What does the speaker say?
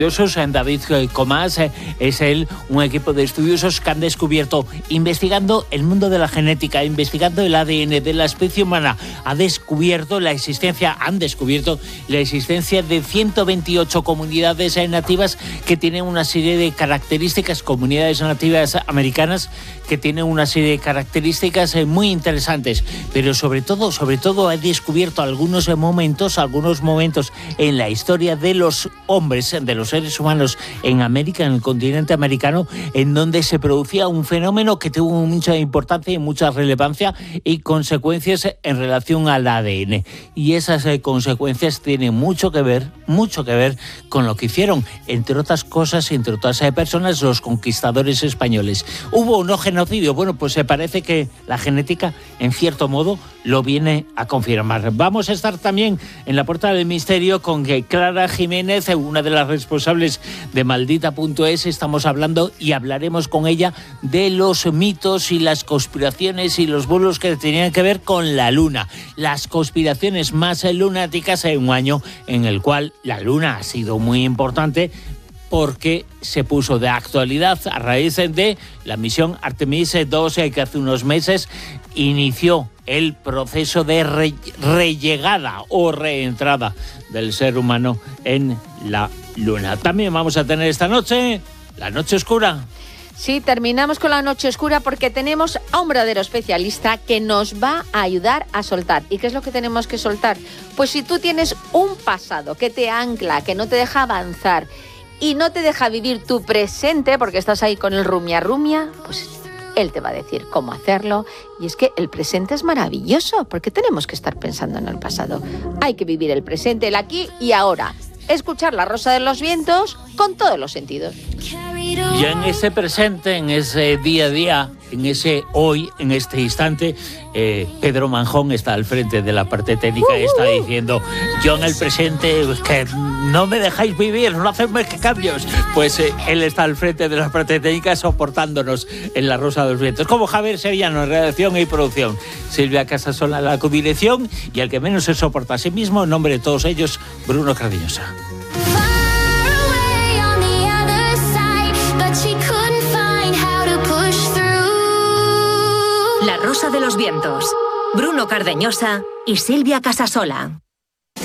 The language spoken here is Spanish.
En David Comás es él, un equipo de estudiosos que han descubierto, investigando el mundo de la genética, investigando el ADN de la especie humana, han descubierto la existencia de 128 comunidades nativas que tienen una serie de características, comunidades nativas americanas que tienen una serie de características muy interesantes, pero sobre todo ha descubierto algunos momentos en la historia de los hombres, de los seres humanos en América, en el continente americano, en donde se producía un fenómeno que tuvo mucha importancia y mucha relevancia y consecuencias en relación al ADN. Y esas consecuencias tienen mucho que ver con lo que hicieron, entre otras cosas, entre otras personas, los conquistadores españoles. ¿Hubo o no genocidio? Bueno, pues se parece que la genética, en cierto modo, lo viene a confirmar. Vamos a estar también en la Puerta del Misterio con Clara Jiménez, una de las responsables de Maldita.es. Estamos hablando y hablaremos con ella de los mitos y las conspiraciones y los bulos que tenían que ver con la Luna. Las conspiraciones más lunáticas en un año en el cual la Luna ha sido muy importante, porque se puso de actualidad a raíz de la misión Artemis 2 que hace unos meses inició el proceso de rellegada o reentrada del ser humano en la Luna. También vamos a tener esta noche la Noche Oscura. Sí, terminamos con la Noche Oscura porque tenemos a un verdadero especialista que nos va a ayudar a soltar. ¿Y qué es lo que tenemos que soltar? Pues si tú tienes un pasado que te ancla, que no te deja avanzar y no te deja vivir tu presente porque estás ahí con el rumia, pues él te va a decir cómo hacerlo. Y es que el presente es maravilloso, porque tenemos que estar pensando en el pasado. Hay que vivir el presente, el aquí y ahora. Escuchar La Rosa de los Vientos con todos los sentidos. Y en ese presente, en ese día a día, en ese hoy, en este instante, Pedro Manjón está al frente de la parte técnica y está diciendo: yo en el presente, que no me dejáis vivir, no hacedme cambios. Pues él está al frente de la parte técnica soportándonos en La Rosa de los Vientos. Como Javier Sevillano en redacción y producción, Silvia Casasola en la codirección, y el que menos se soporta a sí mismo, en nombre de todos ellos, Bruno Cardeñosa. La Rosa de los Vientos, Bruno Cardeñosa y Silvia Casasola.